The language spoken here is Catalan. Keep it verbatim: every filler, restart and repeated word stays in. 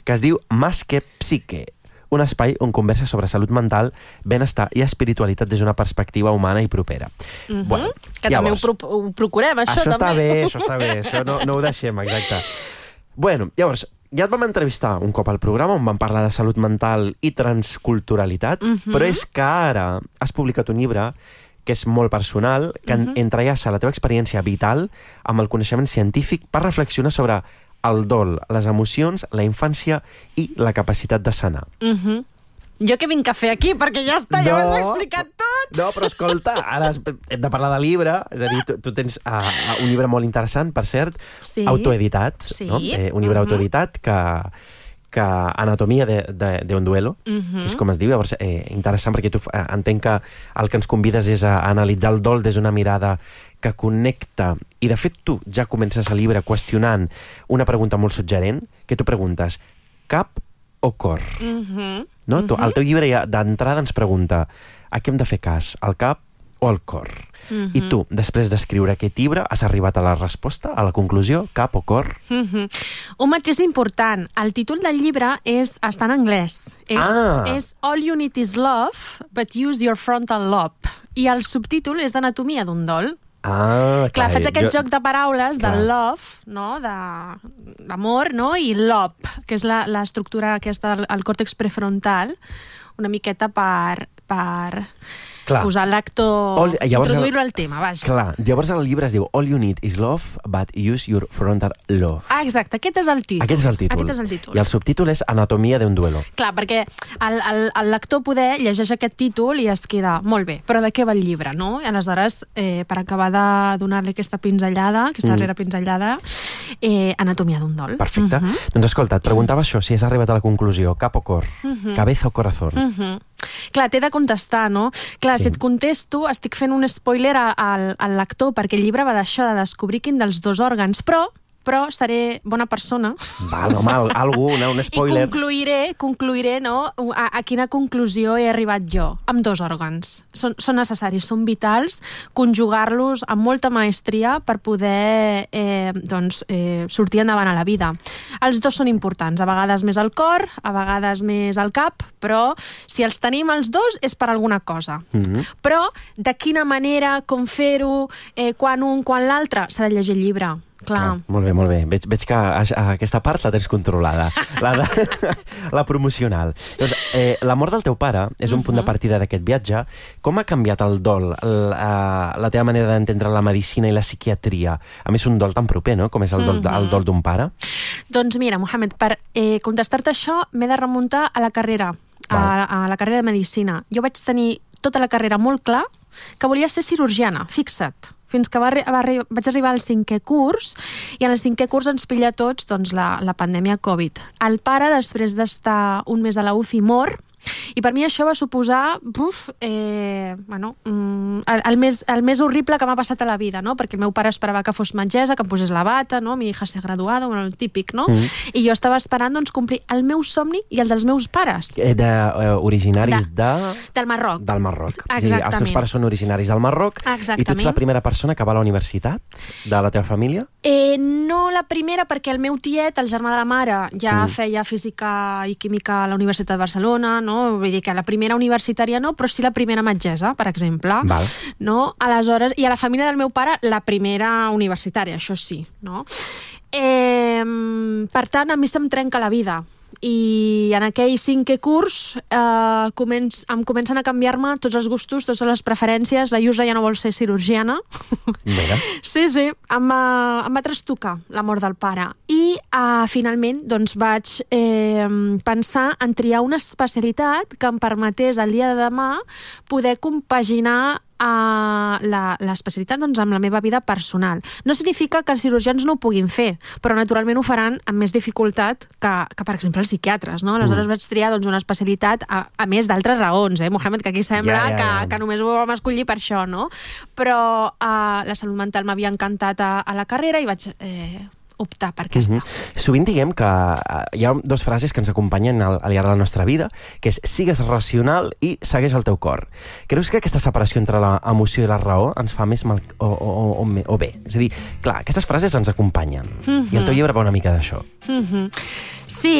que es diu Más que Psique, un espai on conversa sobre salut mental, benestar i espiritualitat des d'una perspectiva humana i propera. Mm-hmm. Bueno, que llavors, també ho, pro ho procurem, això, això també. Està bé, això està bé, això no, no ho deixem, exacte. Bueno, llavors, ja et vam entrevistar un cop al programa on vam parlar de salut mental i transculturalitat, mm-hmm. però és que ara has publicat un llibre que és molt personal, que mm-hmm. entrellaça la teva experiència vital amb el coneixement científic per reflexionar sobre el dol, les emocions, la infància i la capacitat de sanar. Mhm. Jo que vinc a fer aquí, perquè ja està, ja No. ho has explicat tot. No, però escolta, ara hem de parlar de llibre, és a dir, tu, tu tens uh, un llibre molt interessant, per cert, Sí. autoeditat, Sí. no? eh, un llibre Mhm. autoeditat que, que Anatomia de, de, de un duelo, Mhm. que és com es diu, llavors eh, interessant perquè tu eh, entenc que el que ens convides és a analitzar el dol des d'una mirada que connecta, i de fet tu ja comences el llibre qüestionant una pregunta molt suggerent, que tu preguntes, cap o cor? Mhm. No? Tu, el teu llibre ja d'entrada ens pregunta a què hem de fer cas, al cap o al cor? Mhm. I tu, després d'escriure aquest llibre, has arribat a la resposta, a la conclusió, cap o cor? Mhm. Un matís important. El títol del llibre és, està en anglès. És, Ah. és All You Need Is Love, but Use Your Frontal Lobe. I el subtítol és d'Anatomia d'un dol. Ah, Clar, faig aquest jo... joc de paraules Clar. de love, no? de- d'amor, no? I lob, que és la- l'estructura aquesta, el, el còrtex prefrontal, una miqueta per, per Clar. posar l'actor, All- llavors el- introduir-lo al tema, vaja. Clar, llavors el llibre es diu All You Need Is Love, but Use Your Frontal Love. Ah, exacte, aquest és el títol. Aquest és el títol. Aquest és el títol. I el subtítol és Anatomia d'un duelo. Clar, perquè el, el, el lector poder llegeix aquest títol i es queda, molt bé, però de què va el llibre, no? I aleshores, eh, per acabar de donar-li aquesta pinzellada, aquesta Mm. darrera pinzellada, eh, Anatomia d'un dol. Perfecte. Mhm. Doncs escolta, et preguntava això, si has arribat a la conclusió, cap o cor, cabeza o corazón. Mhm. Clar, t'he de contestar, no? Clar, Sí. si et contesto, estic fent un spoiler a- al, al lector, perquè el llibre va d'això, de descobrir quin dels dos òrgans, però però seré bona persona. Val, home, al- algú, no, un spoiler. I concluiré, concluiré no, a, a quina conclusió he arribat jo, amb dos òrgans. Són, són necessaris, són vitals, conjugar-los amb molta maestria per poder eh, doncs, eh, sortir endavant a la vida. Els dos són importants, a vegades més el cor, a vegades més el cap, però si els tenim els dos és per alguna cosa. Mhm. Però de quina manera, com fer-ho, eh, quan un, quan l'altre, s'ha de llegir el llibre. Clar. Clar, molt bé, molt bé. Veig, veig que a, a aquesta part la tens controlada, la, de, la promocional. Doncs, eh, la mort del teu pare és un punt de partida d'aquest viatge. Com ha canviat el dol, el, uh, la teva manera d'entendre la medicina i la psiquiatria? A més, un dol tan proper, no?, com és el dol, el dol d'un pare. Doncs mira, Mohamed, per eh, contestar-te això m'he de remuntar a la carrera, a, a la carrera de medicina. Jo vaig tenir tota la carrera molt clar que volia ser cirurgiana, fixa't. Fins que va, va, vaig arribar al cinquè curs, i en el cinquè curs ens pilla a tots doncs, la, la pandèmia Covid. El pare, després d'estar un mes a la U C I, mor, i per mi això va suposar buf, eh, bueno, el, el, més, el més horrible que m'ha passat a la vida, no? Perquè el meu pare esperava que fos metgessa, que em posés la bata, no? Mi hija ser graduada, bueno, el típic, no? Mm. I jo estava esperant doncs, complir el meu somni i el dels meus pares. Eh, de, uh, originaris de... de... Del Marroc. Del Marroc. Exactament. És a dir, els teus pares són originaris del Marroc. Exactament. I tu ets la primera persona que va a la universitat de la teva família? Eh, no la primera, perquè el meu tiet, el germà de la mare, ja mm. feia física i química a la Universitat de Barcelona, no? Vull dir que la primera universitària no, però sí la primera metgessa, per exemple. Val. No? Aleshores, i a la família del meu pare, la primera universitària, això sí. No? Eh, per tant, a mi se'm trenca la vida. I en aquell cinquè curs eh, començ, em comencen a canviar-me tots els gustos, totes les preferències. La Iusa ja no vol ser cirurgiana. Mira. Sí, sí, em va, em va trastocar la mort del pare. I uh, finalment doncs, vaig eh, pensar en triar una especialitat que em permetés el dia de demà poder compaginar Uh, l'especialitat doncs, amb la meva vida personal. No significa que els cirurgians no ho puguin fer, però naturalment ho faran amb més dificultat que, que per exemple, els psiquiatres. No? Aleshores mm. vaig triar doncs, una especialitat a, a més d'altres raons, eh, Mohamed, que aquí sembla ja, ja, ja. Que, que només ho vam escollir per això, no? Però uh, la salut mental m'havia encantat a, a la carrera i vaig... Eh, optar per aquesta. Mm-hmm. Sovint diguem que uh, hi ha dues frases que ens acompanyen al, al llarg de la nostra vida, que és sigues racional i segueix el teu cor. Creus que aquesta separació entre l'emoció i la raó ens fa més mal o, o, o, o bé? És a dir, clar, aquestes frases ens acompanyen. Mm-hmm. I el teu llibre va una mica d'això. Mm-hmm. Sí,